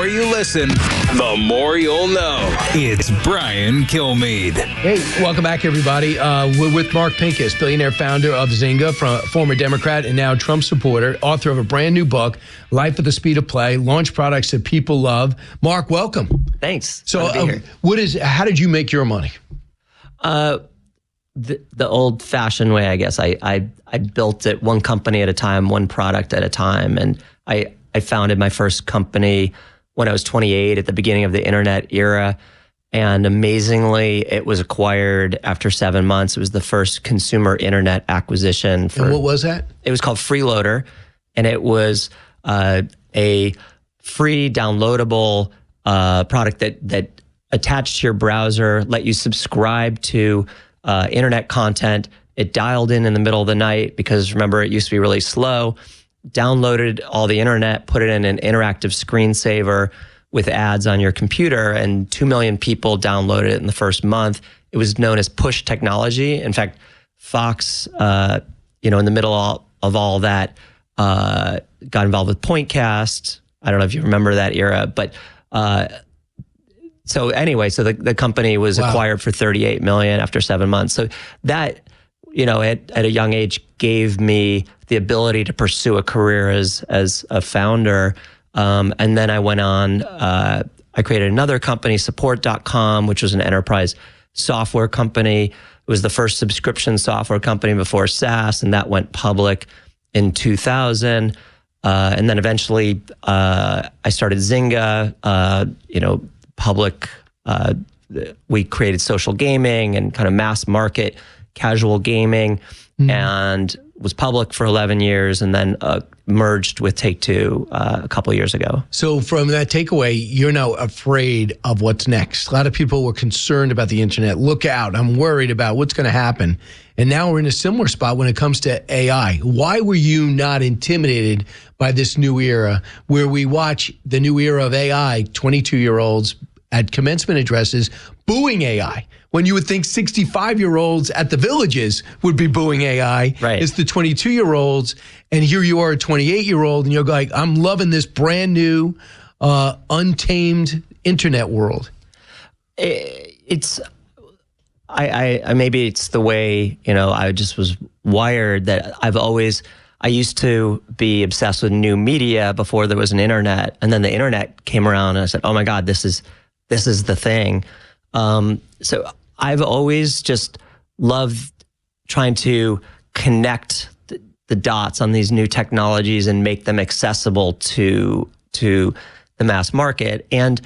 more you listen, the more you'll know. It's Brian Kilmeade. Hey, welcome back, everybody. We're with Mark Pincus, billionaire founder of Zynga, former Democrat and now Trump supporter, author of a brand new book, Life at the Speed of Play, launch products that people love. Mark, welcome. Thanks. So, how did you make your money? The old-fashioned way, I guess. I built it one company at a time, one product at a time, and I founded my first company when I was 28 at the beginning of the internet era. And amazingly, it was acquired after 7 months. It was the first consumer internet acquisition. And what was that? It was called Freeloader, and it was a free downloadable product that attached to your browser, let you subscribe to internet content. It dialed in the middle of the night because, remember, it used to be really slow. Downloaded all the internet, put it in an interactive screensaver with ads on your computer, and 2 million people downloaded it in the first month. It was known as push technology. In fact, Fox, in the middle of all that, got involved with Pointcast. I don't know if you remember that era, but so the company was acquired for $38 million after 7 months. So that, at a young age, gave me the ability to pursue a career as a founder. And then I went on, I created another company, Support.com, which was an enterprise software company. It was the first subscription software company before SaaS, and that went public in 2000. And then eventually I started Zynga, public. We created social gaming and kind of mass market casual gaming, and was public for 11 years, and then merged with Take-Two a couple of years ago. So from that takeaway, you're now afraid of what's next. A lot of people were concerned about the internet. Look out, I'm worried about what's going to happen. And now we're in a similar spot when it comes to AI. Why were you not intimidated by this new era where we watch the new era of AI, 22-year-olds at commencement addresses booing AI? When you would think 65-year-olds at the villages would be booing AI, right. It's the 22-year-olds, and here you are, a 28-year-old, and you're like, I'm loving this brand new, untamed internet world. It's, maybe it's the way, I just was wired that I used to be obsessed with new media before there was an internet, and then the internet came around, and I said, oh my God, this is the thing. So I've always just loved trying to connect the dots on these new technologies and make them accessible to the mass market. And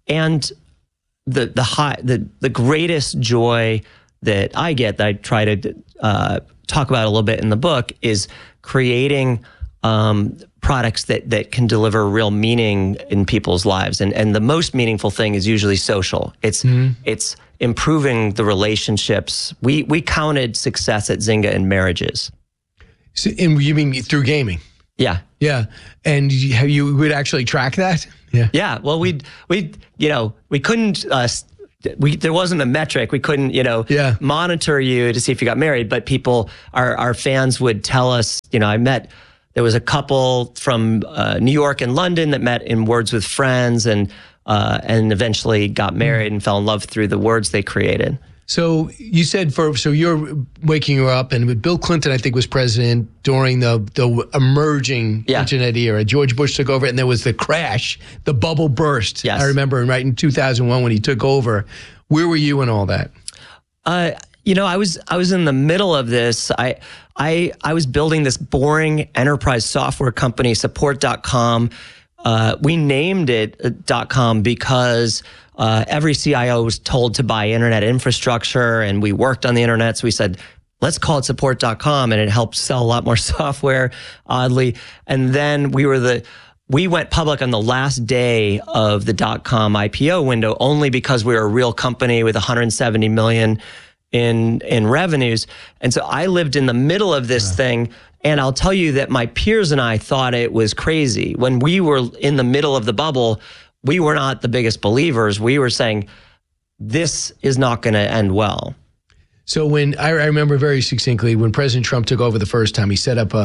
the greatest joy that I get, that I try to talk about a little bit in the book, is creating products that can deliver real meaning in people's lives. And the most meaningful thing is usually social. It's improving the relationships. We counted success at Zynga in marriages. So, and you mean through gaming? Yeah. Yeah. And you would actually track that? Yeah. Yeah. Well, we couldn't, there wasn't a metric. We couldn't, monitor you to see if you got married, but our fans would tell us, there was a couple from New York and London that met in Words with Friends, and eventually got married and fell in love through the words they created. So you said so you're waking her up, and Bill Clinton, I think, was president during the emerging internet era. George Bush took over, and there was the crash, the bubble burst. Yes. I remember right in 2001 when he took over. Where were you in all that? I was in the middle of this. I was building this boring enterprise software company, Support.com. We named it .com because every CIO was told to buy internet infrastructure, and we worked on the internet. So we said, let's call it Support.com, and it helped sell a lot more software, oddly. And then we went public on the last day of the .com IPO window, only because we were a real company with 170 million in revenues. And so I lived in the middle of this thing. And I'll tell you that my peers and I thought it was crazy. When we were in the middle of the bubble, we were not the biggest believers. We were saying, this is not going to end well. So when I remember very succinctly, when President Trump took over the first time, he set up a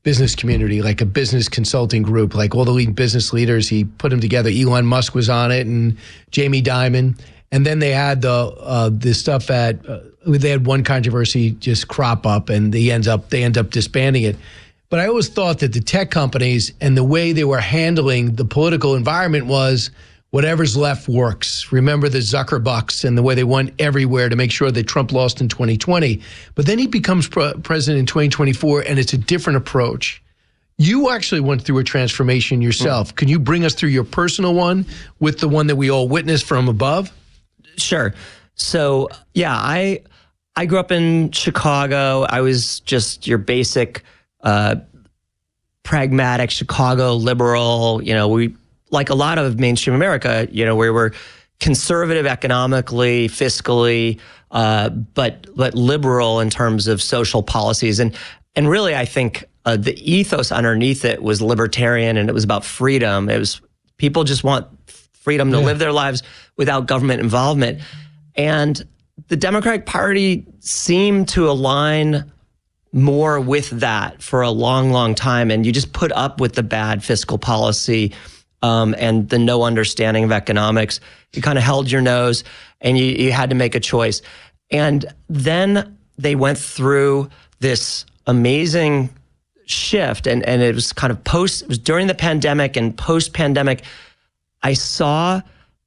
business community, like a business consulting group, like all the leading business leaders. He put them together. Elon Musk was on it, and Jamie Dimon. And then they had the stuff at they had one controversy just crop up, and they end up disbanding it. But I always thought that the tech companies and the way they were handling the political environment was whatever's left works. Remember the Zuckerbucks and the way they went everywhere to make sure that Trump lost in 2020. But then he becomes president in 2024, and it's a different approach. You actually went through a transformation yourself. Can you bring us through your personal one with the one that we all witnessed from above? Sure. So, yeah, I grew up in Chicago. I was just your basic pragmatic Chicago liberal. We, like a lot of mainstream America, we were conservative economically, fiscally, but liberal in terms of social policies. And really, I think the ethos underneath it was libertarian, and it was about freedom. It was people just want freedom to live their lives without government involvement. And the Democratic Party seemed to align more with that for a long, long time. And you just put up with the bad fiscal policy and the no understanding of economics. You kind of held your nose, and you had to make a choice. And then they went through this amazing shift, and it was kind of it was during the pandemic and post-pandemic. I saw,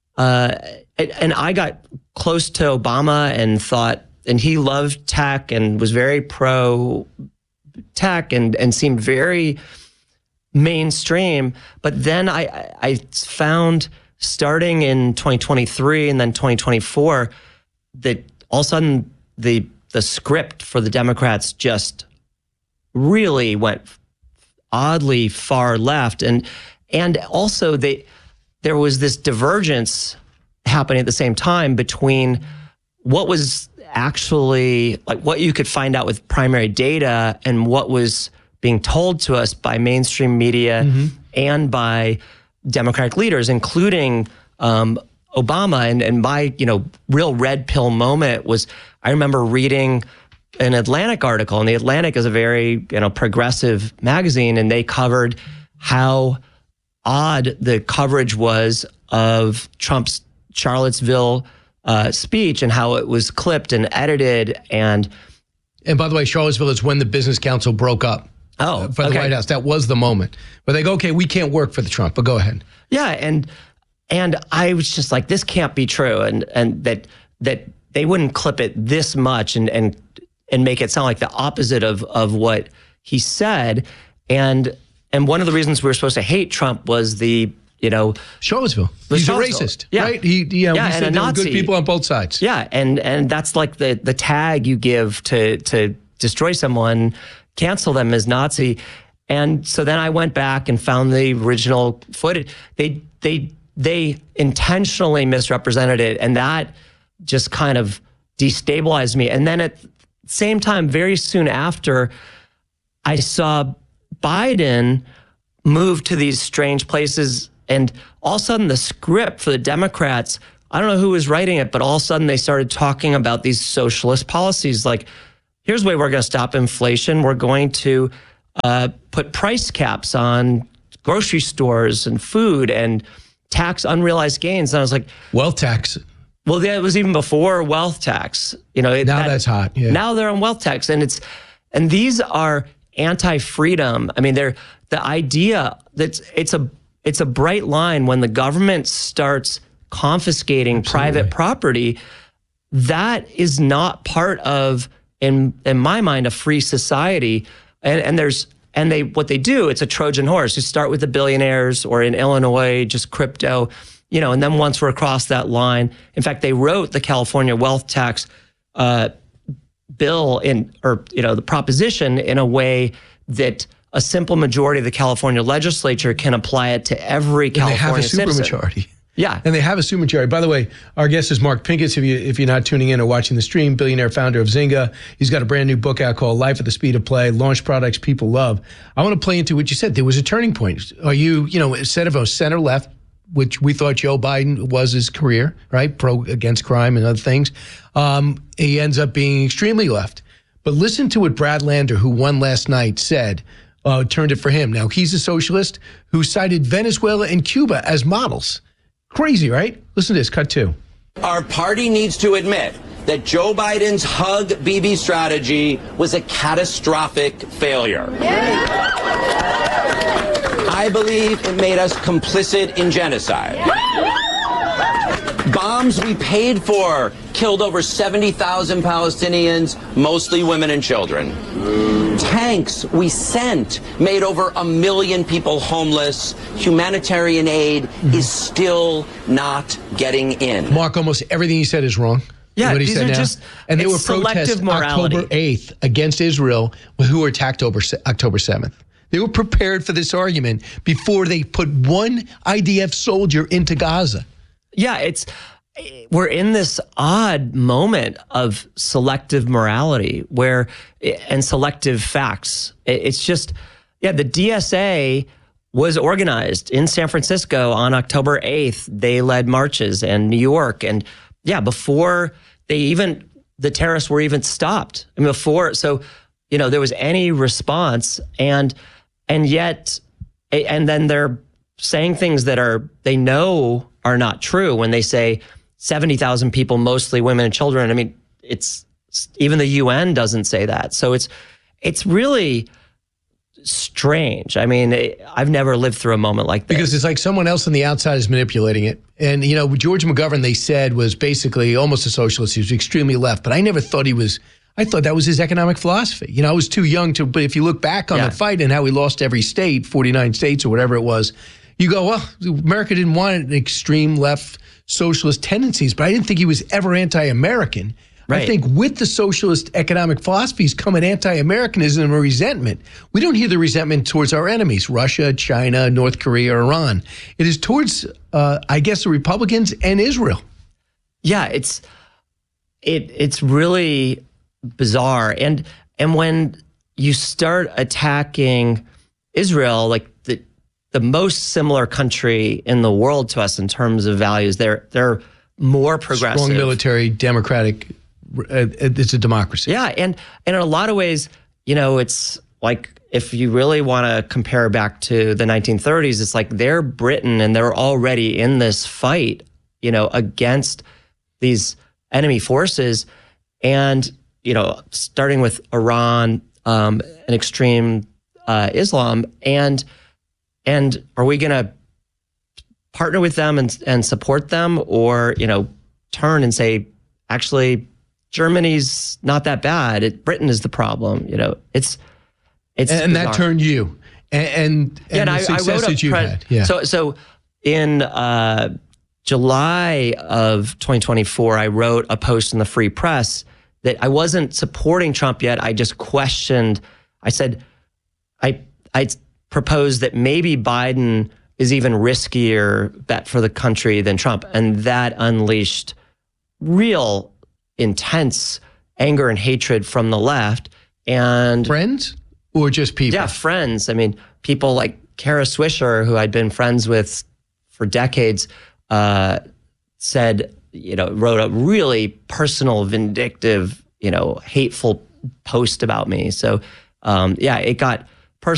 and I got close to Obama and thought, and he loved tech and was very pro tech and seemed very mainstream. But then I found, starting in 2023 and then 2024, that all of a sudden the script for the Democrats just really went oddly far left. And also there was this divergence happening at the same time between what was actually, like, what you could find out with primary data and what was being told to us by mainstream media and by Democratic leaders, including Obama. And my, real red pill moment was, I remember reading an Atlantic article, and the Atlantic is a very, progressive magazine, and they covered how odd the coverage was of Trump's Charlottesville speech and how it was clipped and edited. And by the way, Charlottesville is when the Business Council broke up. For the White House. That was the moment where they go, okay, we can't work for the Trump, but go ahead. Yeah, and I was just like, this can't be true, and that they wouldn't clip it this much and make it sound like the opposite of what he said. And one of the reasons we were supposed to hate Trump was Charlottesville. He's a racist, right? He said there were good people on both sides. Yeah, and that's like the tag you give to destroy someone, cancel them as Nazi. And so then I went back and found the original footage. They intentionally misrepresented it, and that just kind of destabilized me. And then at the same time, very soon after, I saw Biden move to these strange places, and all of a sudden the script for the Democrats, I don't know who was writing it, but all of a sudden they started talking about these socialist policies, like, here's the way we're going to stop inflation. We're going to put price caps on grocery stores and food and tax unrealized gains. And I was like, wealth tax. Well, it was even before wealth tax. Now that's hot. Yeah. Now they're on wealth tax, and these are anti-freedom. I mean, they're the idea that it's a bright line when the government starts confiscating private property. That is not part of, in my mind, a free society. And what they do, it's a Trojan horse. You start with the billionaires, or in Illinois, just crypto, and then once we're across that line, in fact, they wrote the California wealth tax bill the proposition in a way that a simple majority of the California legislature can apply it to every California citizen. They have a supermajority. Yeah. And they have a supermajority. By the way, our guest is Mark Pincus. If you're not tuning in or watching the stream, billionaire founder of Zynga. He's got a brand new book out called Life at the Speed of Play, Launch Products People Love. I want to play into what you said. There was a turning point. Are you, instead of a center left, which we thought Joe Biden was his career, right? Pro against crime and other things. He ends up being extremely left. But listen to what Brad Lander, who won last night, said turned it for him. Now, he's a socialist who cited Venezuela and Cuba as models. Crazy, right? Listen to this, cut 2. Our party needs to admit that Joe Biden's Hug Bibi strategy was a catastrophic failure. I believe it made us complicit in genocide. Bombs we paid for killed over 70,000 Palestinians, mostly women and children. Tanks we sent made over 1 million people homeless. Humanitarian aid is still not getting in. Mark, almost everything he said is wrong. Yeah, what he these said are now. just and they were selective protests morality. October 8th against Israel, who were attacked October 7th. They were prepared for this argument before they put one IDF soldier into Gaza. Yeah, we're in this odd moment of selective morality and selective facts. It's just, the DSA was organized in San Francisco on October 8th. They led marches in New York. And before the terrorists were even stopped. I mean, there was any response and then they're saying things that they know are not true when they say 70,000 people, mostly women and children. I mean, even the UN doesn't say that. So it's really strange. I mean, I've never lived through a moment like this. Because it's like someone else on the outside is manipulating it. And, George McGovern, they said, was basically almost a socialist. He was extremely left, but I never thought he was. I thought that was his economic philosophy. I was too young but if you look back on the fight and how he lost every state, 49 states or whatever it was, you go, well, America didn't want an extreme left socialist tendencies, but I didn't think he was ever anti-American. Right. I think with the socialist economic philosophies come an anti-Americanism and a resentment. We don't hear the resentment towards our enemies, Russia, China, North Korea, Iran. It is towards, I guess, the Republicans and Israel. Yeah, it's really bizarre. And when you start attacking Israel, like the most similar country in the world to us in terms of values, they're more progressive. Strong military, democratic. It's a democracy. Yeah, and in a lot of ways, it's like if you really want to compare back to the 1930s, it's like they're Britain and they're already in this fight, against these enemy forces, and starting with Iran and extreme Islam, and are we going to partner with them and support them, or turn and say, actually, Germany's not that bad. Britain is the problem. It's and bizarre. That turned you and the success that you had. Yeah. So in July of 2024, I wrote a post in the Free Press that I wasn't supporting Trump yet. I just questioned. I said I proposed that maybe Biden is even riskier bet for the country than Trump, and that unleashed real intense anger and hatred from the left. And friends or just people? Yeah, friends. I mean, people like Kara Swisher, who I'd been friends with for decades, said, wrote a really personal, vindictive, hateful post about me. So, it got